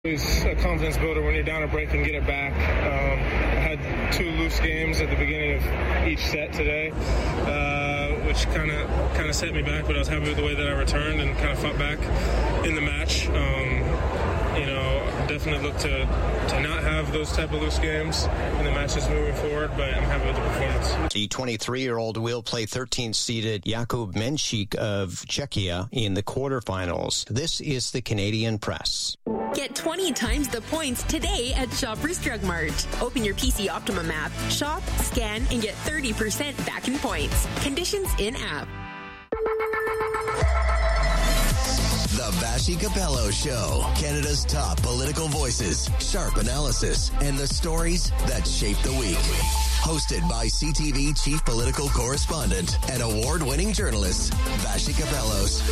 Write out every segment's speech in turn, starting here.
It's a confidence builder when you're down a break and get it back. I had 2 loose games at the beginning of each set today, which kind of set me back, but I was happy with the way that I returned and kind of fought back in the match. Definitely look to not have those type of loose games in the matches moving forward, but I'm happy with the performance. The 23-year-old will play 13th-seeded Jakub Menchik of Czechia in the quarterfinals. This is the Canadian Press. Get 20 times the points today at Shoppers Drug Mart. Open your PC Optimum app, shop, scan, and get 30% back in points. Conditions in-app. The Vassy Capello Show. Canada's top political voices, sharp analysis, and the stories that shape the week. Hosted by CTV Chief Political Correspondent and award-winning journalist, Vassy Capellos.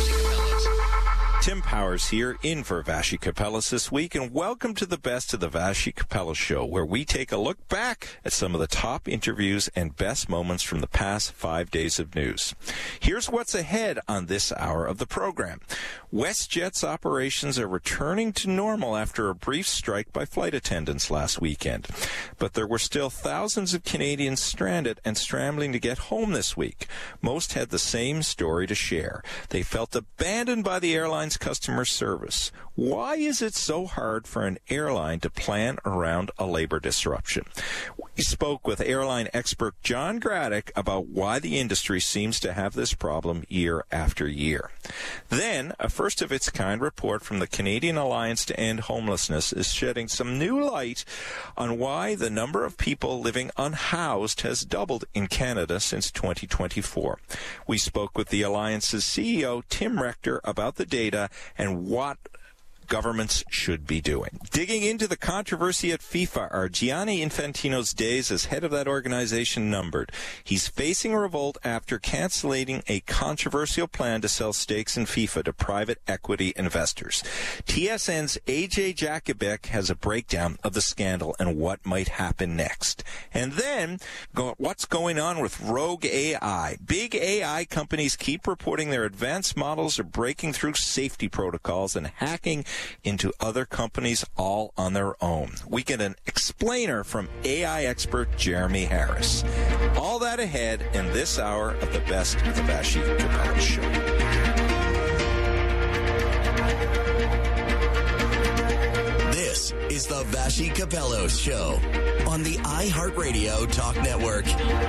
Tim Powers here, in for Vassy Capellos this week, and welcome to the best of the Vassy Capellos Show, where we take a look back at some of the top interviews and best moments from the past 5 days of news. Here's what's ahead on this hour of the program. WestJet's operations are returning to normal after a brief strike by flight attendants last weekend. But there were still thousands of Canadians stranded and scrambling to get home this week. Most had the same story to share. They felt abandoned by the airline's customer service. Why is it so hard for an airline to plan around a labor disruption? We spoke with airline expert John Graddick about why the industry seems to have this problem year after year. Then, a first-of-its-kind report from the Canadian Alliance to End Homelessness is shedding some new light on why the number of people living unhoused has doubled in Canada since 2024. We spoke with the Alliance's CEO, Tim Rector, about the data and what governments should be doing. Digging into the controversy at FIFA, are Gianni Infantino's days as head of that organization numbered? He's facing revolt after canceling a controversial plan to sell stakes in FIFA to private equity investors. TSN's AJ Jakubek has a breakdown of the scandal and what might happen next. And then, what's going on with Rogue AI? Big AI companies keep reporting their advanced models are breaking through safety protocols and hacking into other companies all on their own. We get an explainer from AI expert Jeremy Harris. All that ahead in this hour of the best of the Vassy Capellos Show. This is the Vassy Capellos Show on the iHeartRadio Talk Network.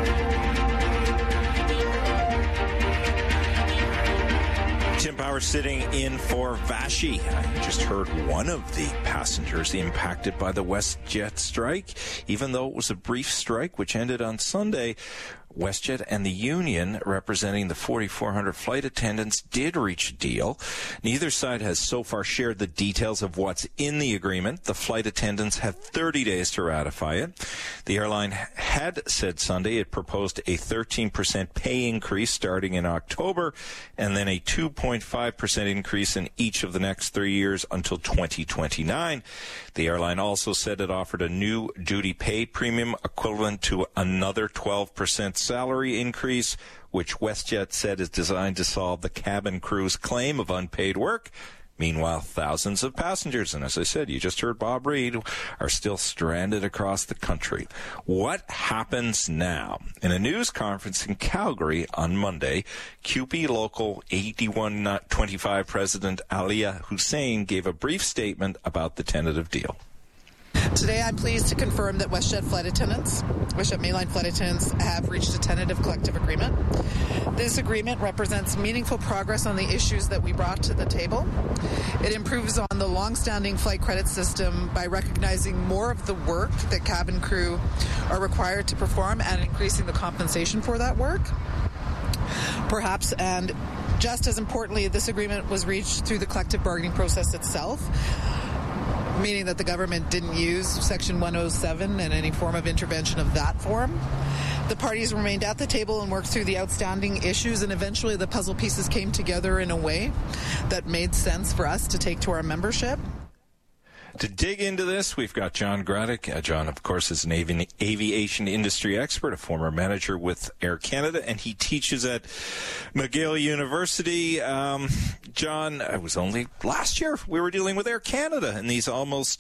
Tim Powers sitting in for Vassy. I just heard one of the passengers impacted by the WestJet strike. Even though it was a brief strike, which ended on Sunday, WestJet and the union representing the 4,400 flight attendants did reach a deal. Neither side has so far shared the details of what's in the agreement. The flight attendants had 30 days to ratify it. The airline had said Sunday it proposed a 13% pay increase starting in October and then a 2.5% increase in each of the next 3 years until 2029. The airline also said it offered a new duty pay premium equivalent to another 12% salary increase, which WestJet said is designed to solve the cabin crew's claim of unpaid work. Meanwhile, thousands of passengers, and as I said, you just heard Bob Reed, are still stranded across the country. What happens now? In a news conference in Calgary on Monday, CUPE Local 8125 President Alia Hussein gave a brief statement about the tentative deal. Today, I'm pleased to confirm that WestJet mainline flight attendants have reached a tentative collective agreement. This agreement represents meaningful progress on the issues that we brought to the table. It improves on the long-standing flight credit system by recognizing more of the work that cabin crew are required to perform and increasing the compensation for that work. Perhaps, and just as importantly, this agreement was reached through the collective bargaining process itself, meaning that the government didn't use Section 107 and any form of intervention of that form. The parties remained at the table and worked through the outstanding issues, and eventually the puzzle pieces came together in a way that made sense for us to take to our membership. To dig into this, we've got John Graddick. John, of course, is an aviation industry expert, a former manager with Air Canada, and he teaches at McGill University. John, it was only last year we were dealing with Air Canada and these almost